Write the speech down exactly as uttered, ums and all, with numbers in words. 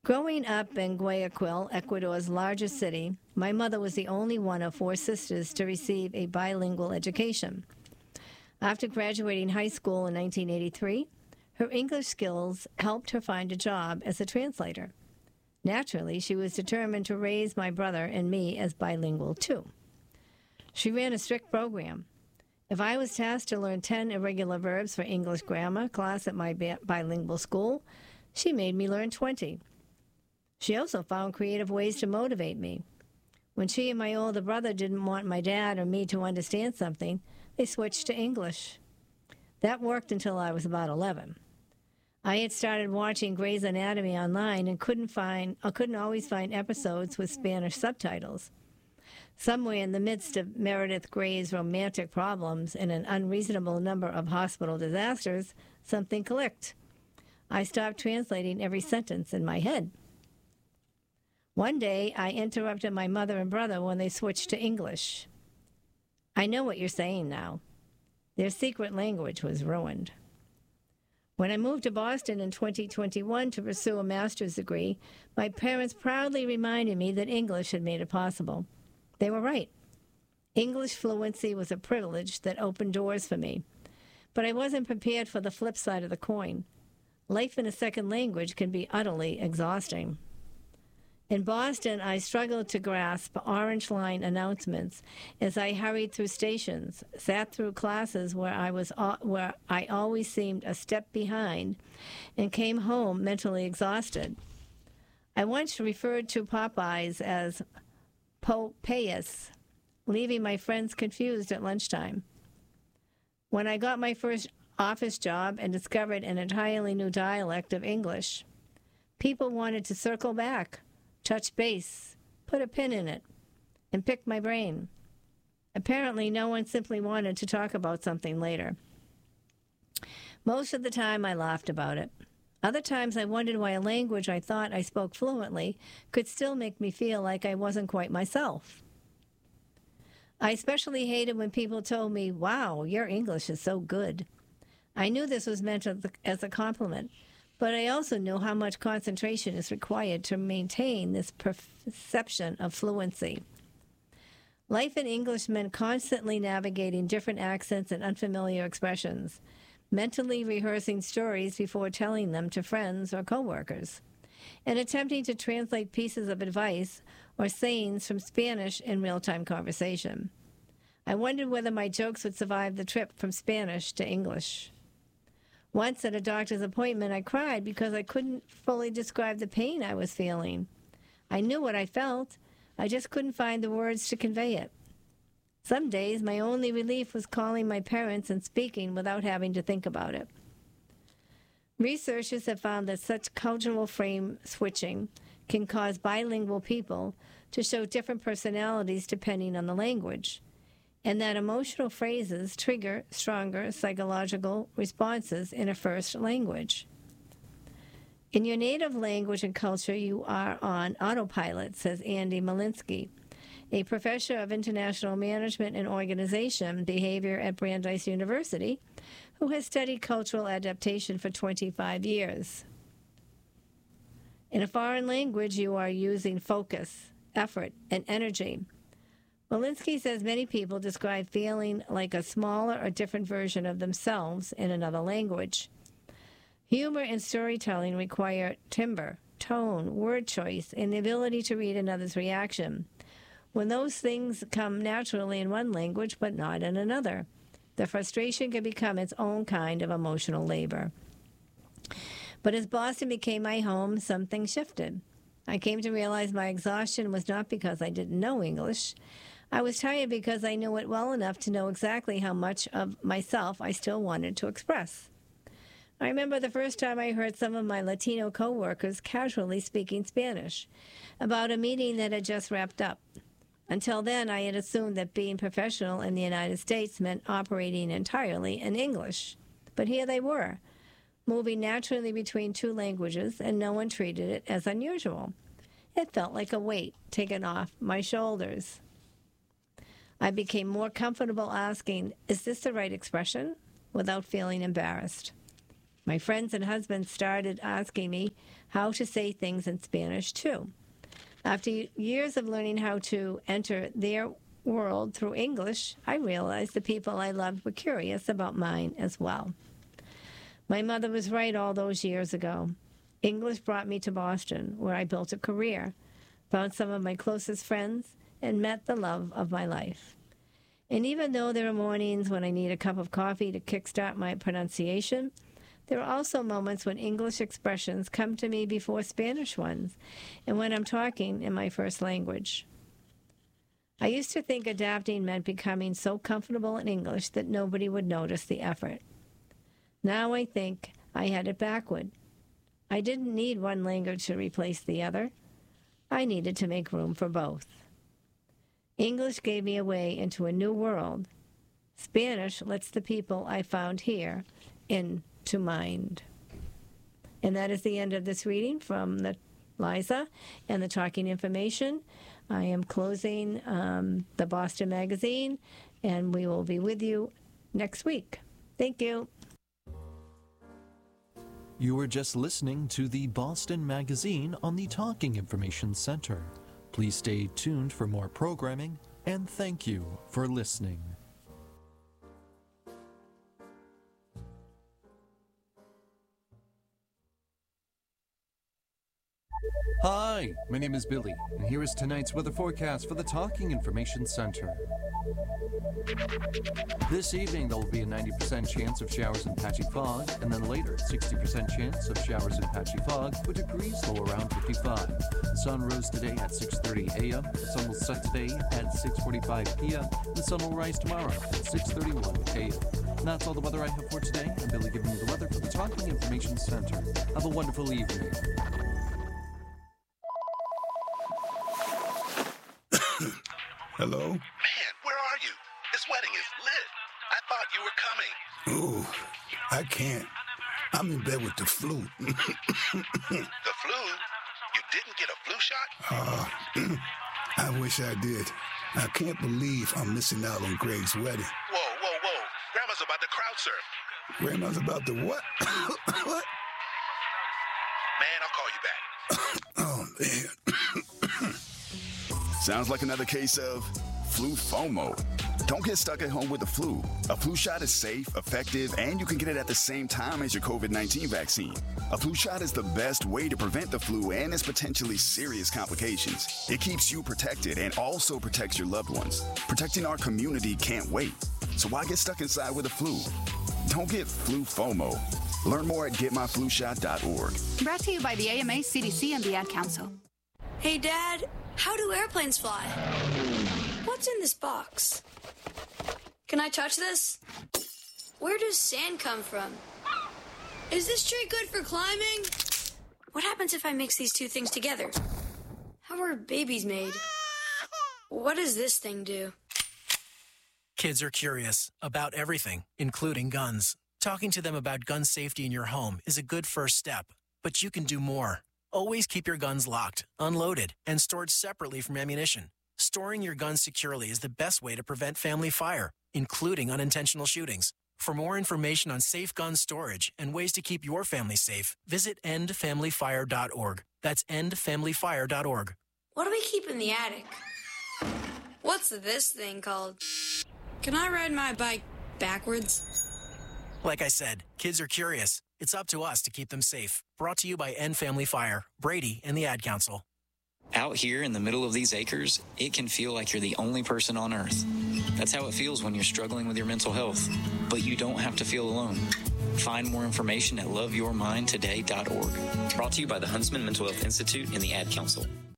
Growing up in Guayaquil, Ecuador's largest city, my mother was the only one of four sisters to receive a bilingual education. After graduating high school in nineteen eighty-three, her English skills helped her find a job as a translator. Naturally, she was determined to raise my brother and me as bilingual too. She ran a strict program. If I was tasked to learn ten irregular verbs for English grammar class at my bi- bilingual school, she made me learn twenty. She also found creative ways to motivate me. When she and my older brother didn't want my dad or me to understand something, they switched to English. That worked until I was about eleven. I had started watching Grey's Anatomy online and couldn't find, I couldn't always find episodes with Spanish subtitles. Somewhere in the midst of Meredith Grey's romantic problems and an unreasonable number of hospital disasters, something clicked. I stopped translating every sentence in my head. One day, I interrupted my mother and brother when they switched to English. I know what you're saying now. Their secret language was ruined. When I moved to Boston in twenty twenty-one to pursue a master's degree, my parents proudly reminded me that English had made it possible. They were right. English fluency was a privilege that opened doors for me. But I wasn't prepared for the flip side of the coin. Life in a second language can be utterly exhausting. In Boston, I struggled to grasp Orange Line announcements as I hurried through stations, sat through classes where I was where I always seemed a step behind, and came home mentally exhausted. I once referred to Popeyes as Popeyes, leaving my friends confused at lunchtime. When I got my first office job and discovered an entirely new dialect of English, people wanted to circle back, touch base, put a pin in it, and pick my brain. Apparently, no one simply wanted to talk about something later. Most of the time, I laughed about it. Other times, I wondered why a language I thought I spoke fluently could still make me feel like I wasn't quite myself. I especially hated when people told me, "Wow, your English is so good." I knew this was meant as a compliment, but I also knew how much concentration is required to maintain this perception of fluency. Life in English meant constantly navigating different accents and unfamiliar expressions, mentally rehearsing stories before telling them to friends or coworkers, and attempting to translate pieces of advice or sayings from Spanish in real-time conversation. I wondered whether my jokes would survive the trip from Spanish to English. Once at a doctor's appointment, I cried because I couldn't fully describe the pain I was feeling. I knew what I felt. I just couldn't find the words to convey it. Some days, my only relief was calling my parents and speaking without having to think about it. Researchers have found that such cultural frame switching can cause bilingual people to show different personalities depending on the language, and that emotional phrases trigger stronger psychological responses in a first language. In your native language and culture, you are on autopilot, says Andy Malinsky, a professor of international management and organization behavior at Brandeis University, who has studied cultural adaptation for twenty-five years. In a foreign language, you are using focus, effort, and energy. Malinsky says many people describe feeling like a smaller or different version of themselves in another language. Humor and storytelling require timbre, tone, word choice, and the ability to read another's reaction. When those things come naturally in one language but not in another, the frustration can become its own kind of emotional labor. But as Boston became my home, something shifted. I came to realize my exhaustion was not because I didn't know English. I was tired because I knew it well enough to know exactly how much of myself I still wanted to express. I remember the first time I heard some of my Latino coworkers casually speaking Spanish about a meeting that had just wrapped up. Until then, I had assumed that being professional in the United States meant operating entirely in English. But here they were, moving naturally between two languages, and no one treated it as unusual. It felt like a weight taken off my shoulders. I became more comfortable asking, "Is this the right expression?" without feeling embarrassed. My friends and husband started asking me how to say things in Spanish, too. After years of learning how to enter their world through English, I realized the people I loved were curious about mine as well. My mother was right all those years ago. English brought me to Boston, where I built a career, found some of my closest friends, and met the love of my life. And even though there are mornings when I need a cup of coffee to kickstart my pronunciation, there are also moments when English expressions come to me before Spanish ones, and when I'm talking in my first language. I used to think adapting meant becoming so comfortable in English that nobody would notice the effort. Now I think I had it backward. I didn't need one language to replace the other. I needed to make room for both. English gave me a way into a new world. Spanish lets the people I found here into mind. And that is the end of this reading from the Liza and the Talking Information. I am closing um, the Boston Magazine, and we will be with you next week. Thank you. You were just listening to the Boston Magazine on the Talking Information Center. Please stay tuned for more programming, and thank you for listening. Hi, my name is Billy, and here is tonight's weather forecast for the Talking Information Center. This evening, there will be a ninety percent chance of showers and patchy fog, and then later, sixty percent chance of showers and patchy fog, with degrees low around fifty-five. The sun rose today at six thirty a.m., the sun will set today at six forty-five p.m., and the sun will rise tomorrow at six thirty-one a.m. And that's all the weather I have for today. I'm Billy giving you the weather for the Talking Information Center. Have a wonderful evening. Hello? Man, where are you? This wedding is lit. I thought you were coming. Ooh, I can't. I'm in bed with the flu. The flu? You didn't get a flu shot? Uh, I wish I did. I can't believe I'm missing out on Greg's wedding. Whoa, whoa, whoa. Grandma's about to crowd surf. Grandma's about to what? What? Man, I'll call you back. Oh, man. Sounds like another case of flu FOMO. Don't get stuck at home with the flu. A flu shot is safe, effective, and you can get it at the same time as your covid nineteen vaccine. A flu shot is the best way to prevent the flu and its potentially serious complications. It keeps you protected and also protects your loved ones. Protecting our community can't wait. So why get stuck inside with the flu? Don't get flu FOMO. Learn more at get my flu shot dot org. Brought to you by the A M A, C D C, and the Ad Council. Hey, Dad, how do airplanes fly? What's in this box? Can I touch this? Where does sand come from? Is this tree good for climbing? What happens if I mix these two things together? How are babies made? What does this thing do? Kids are curious about everything, including guns. Talking to them about gun safety in your home is a good first step, but you can do more. Always keep your guns locked, unloaded, and stored separately from ammunition. Storing your guns securely is the best way to prevent family fire, including unintentional shootings. For more information on safe gun storage and ways to keep your family safe, visit end family fire dot org. That's end family fire dot org. What do we keep in the attic? What's this thing called? Can I ride my bike backwards? Like I said, kids are curious. It's up to us to keep them safe. Brought to you by End Family Fire, Brady, and the Ad Council. Out here in the middle of these acres, it can feel like you're the only person on Earth. That's how it feels when you're struggling with your mental health. But you don't have to feel alone. Find more information at love your mind today dot org. Brought to you by the Huntsman Mental Health Institute and the Ad Council.